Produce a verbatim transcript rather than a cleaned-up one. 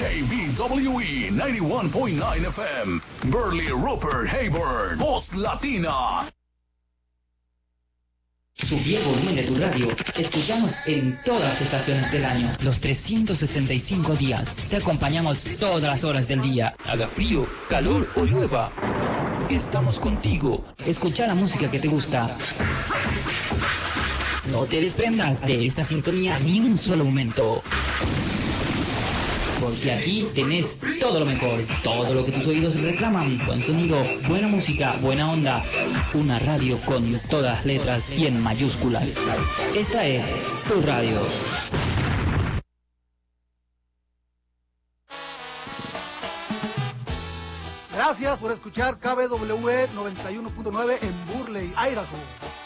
K B W E noventa y uno punto nueve F M, Burley Rupert Hayburn, Voz Latina. Subí el volumen de tu radio. Escuchamos en todas las estaciones del año, los trescientos sesenta y cinco días. Te acompañamos todas las horas del día. Haga frío, calor o llueva. Estamos contigo. Escucha la música que te gusta. No te desprendas de esta sintonía ni un solo momento. Porque aquí tenés todo lo mejor, todo lo que tus oídos reclaman, buen sonido, buena música, buena onda, una radio con todas letras y en mayúsculas. Esta es tu radio. Gracias por escuchar K B W E noventa y uno punto nueve en Burley, Idaho.